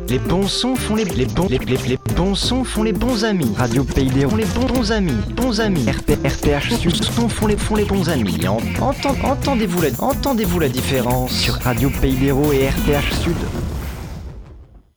Les bons sons font les bons sons font les bons amis. Radio Pays d'Hérault font les bons amis. RTH Sud font les bons amis. Entendez-vous la différence sur Radio Pays d'Hérault et RTH Sud?